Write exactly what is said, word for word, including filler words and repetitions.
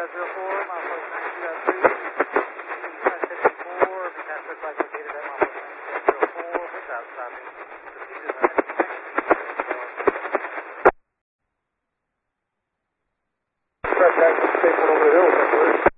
got zero four, mile plus nine two three, five fifty-four, repass red flag located at mile plus nine zero four, without stopping. Procedures are next. Track back to the station over the hill,